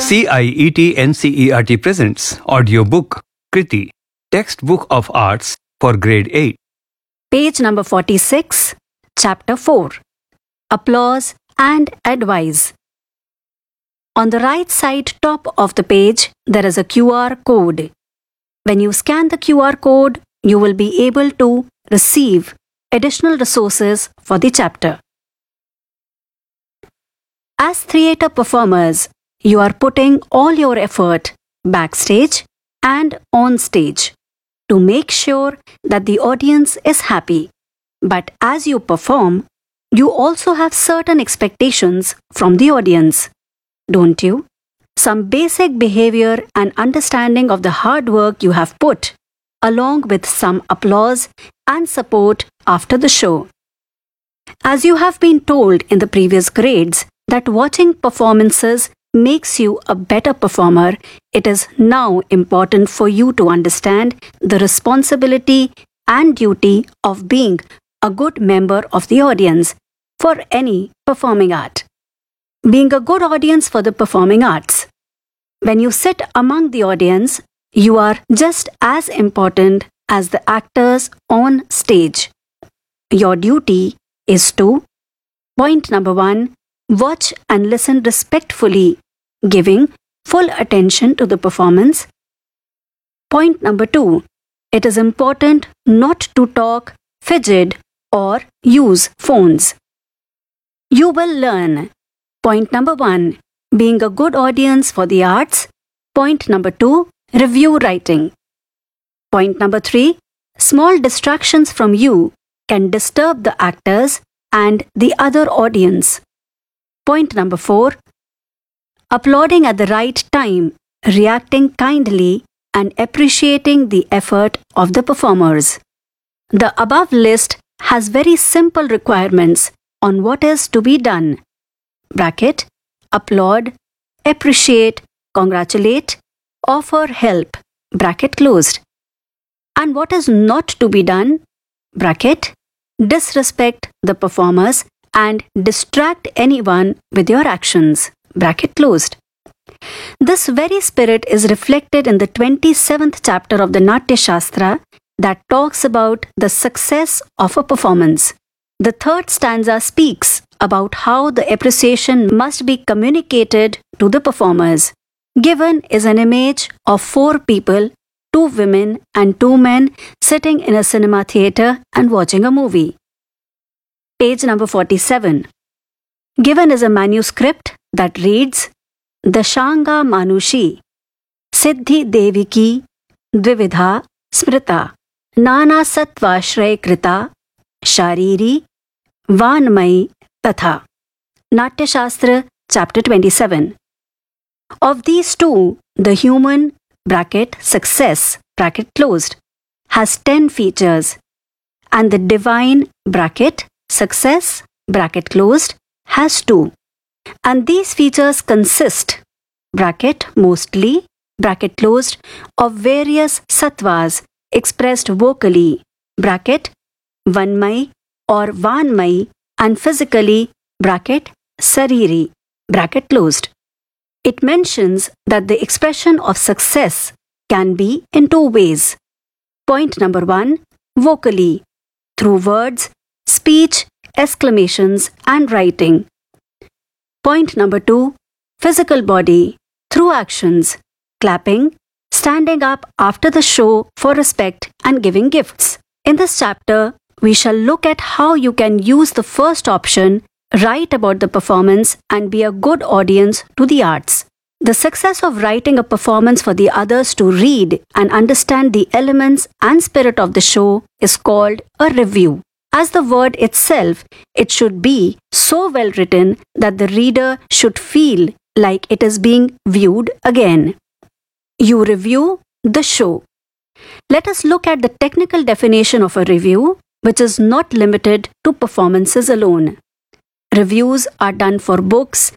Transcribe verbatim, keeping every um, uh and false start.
C I E T N C E R T presents audiobook Kriti, Textbook of Arts for Grade eight. Page number forty-six, Chapter four. Applause and Advice. On the right side top of the page, there is a Q R code. When you scan the Q R code, you will be able to receive additional resources for the chapter. As theatre performers, you are putting all your effort backstage and on stage to make sure that the audience is happy. But as you perform, you also have certain expectations from the audience, don't you? Some basic behavior and understanding of the hard work you have put, along with some applause and support after the show. As you have been told in the previous grades that watching performances makes you a better performer, it is now important for you to understand the responsibility and duty of being a good member of the audience for any performing art. Being a good audience for the performing arts. When you sit among the audience, you are just as important as the actors on stage. Your duty is to: point number one, watch and listen respectfully, giving full attention to the performance. Point number two, it is important not to talk, fidget, or use phones. You will learn. Point number one, being a good audience for the arts. Point number two, review writing. Point number three, small distractions from you can disturb the actors and the other audience. Point number four, applauding at the right time, reacting kindly, and appreciating the effort of the performers. The above list has very simple requirements on what is to be done. Bracket, applaud, appreciate, congratulate, offer help, bracket closed. And what is not to be done? Bracket, disrespect the performers and distract anyone with your actions, bracket closed. This very spirit is reflected in the twenty-seventh chapter of the Natya Shastra that talks about the success of a performance. The third stanza speaks about how the appreciation must be communicated to the performers. Given is an image of four people, two women and two men sitting in a cinema theatre and watching a movie. Page number forty-seven. Given is a manuscript that reads, Dashanga Manushi, Siddhi Deviki, Dvividha, Smrita, Nana Satvashray Krita, Shariri, Vanmai, Tatha. Natya Shastra, chapter twenty-seven. Of these two, the human, bracket, success, bracket closed, has ten features, and the divine, bracket, success, bracket closed, has two. And these features consist, bracket, mostly, bracket closed, of various sattvas expressed vocally, bracket, vanmai or vanmai, and physically, bracket, sariri, bracket closed. It mentions that the expression of success can be in two ways. Point number one, vocally, through words, speech, exclamations, and writing. Point number two, physical body, through actions, clapping, standing up after the show for respect, and giving gifts. In this chapter, we shall look at how you can use the first option, write about the performance, and be a good audience to the arts. The success of writing a performance for the others to read and understand the elements and spirit of the show is called a review. As the word itself, it should be so well written that the reader should feel like it is being viewed again. You review the show. Let us look at the technical definition of a review, which is not limited to performances alone. Reviews are done for books,